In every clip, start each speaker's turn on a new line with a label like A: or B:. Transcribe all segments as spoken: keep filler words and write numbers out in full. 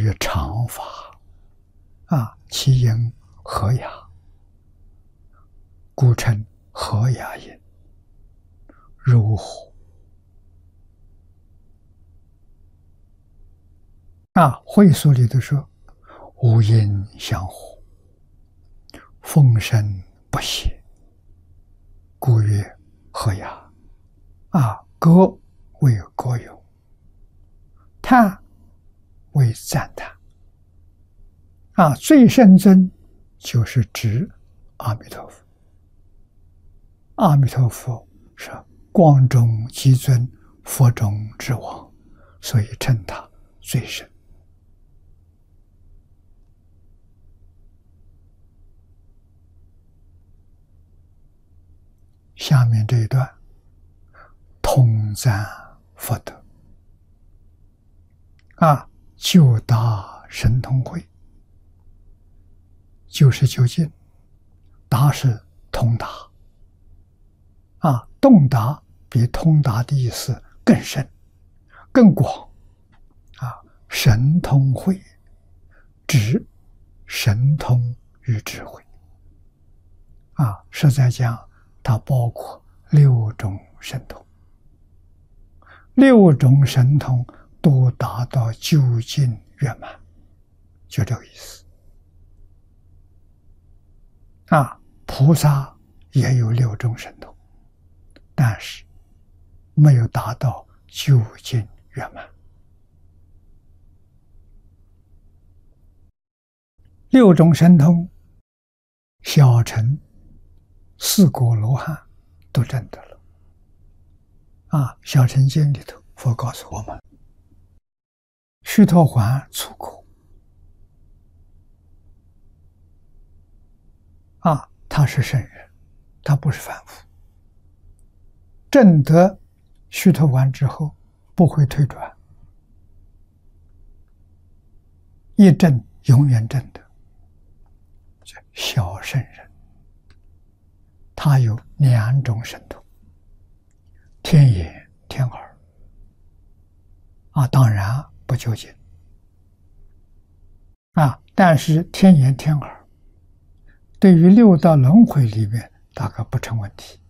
A: 于常法啊，其音和雅，故称和雅音。如火啊，会所里头说，五音相和，风声不息，故曰和雅。啊，歌为歌咏，叹为赞叹。啊，最圣尊就是指阿弥陀佛。阿弥陀佛是光中极尊，佛中之王，所以称他最圣。下面这一段通赞佛德啊，究达神通慧，就是究竟，达是通达啊，洞达比通达的意思更深更广啊。神通慧指神通与智慧啊，实在讲它包括六种神通，六种神通都达到究竟圆满，就这个意思啊。菩萨也有六种神通，但是没有达到究竟圆满。六种神通，小乘四果罗汉都证得了啊。小乘经里头，佛告诉我们，须陀洹出果啊，他是圣人，他不是凡夫。证得须陀洹之后，不会退转，一证永远证得。小圣人，他有两种神通，天眼、天耳啊，当然不究竟啊，但是天眼、天耳对于六道轮回里面大概不成问题，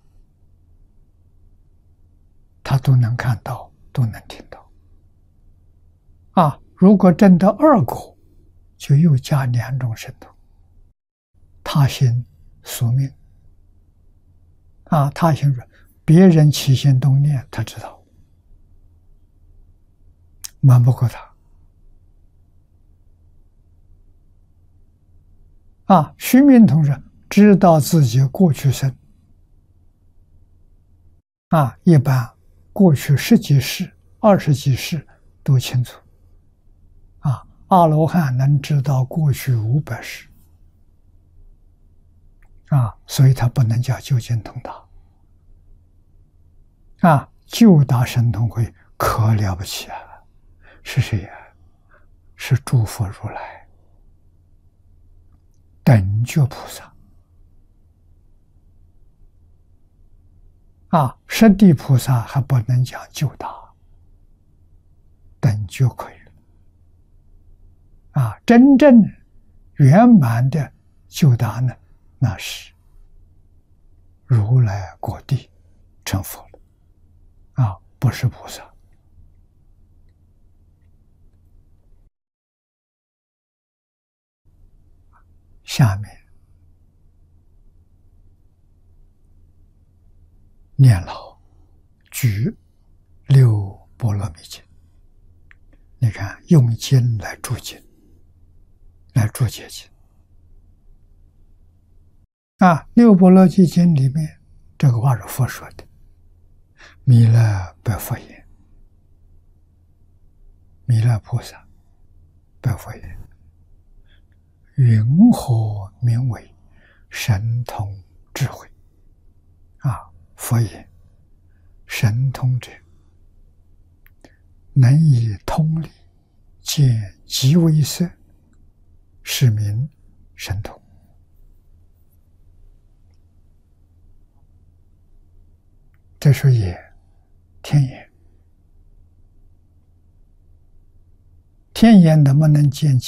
A: 他都能看到，都能听到啊。如果证到二果，就又加两种神通，他心宿命啊，他心说别人起心动念，他知道，瞒不过他啊。须弥同志知道自己过去生啊，一般过去十几世、二十几世都清楚啊。阿罗汉能知道过去五百世啊，所以他不能叫究竟通达啊。究达神通慧可了不起啊！是谁呀？是诸佛如来等觉菩萨啊。十地菩萨还不能讲究达，等觉可以了啊。真正圆满的究达呢，那是如来果地成佛了啊，不是菩萨。下面念老举六波罗蜜经，你看用经来注经，来注解经啊。六波罗蜜经里面这个话是佛说的，弥勒白佛言，弥勒菩萨白佛言，云何名为神通智慧啊？佛言，神通者，能以通理见即为色，是名神通。这是眼、天眼天眼能不能见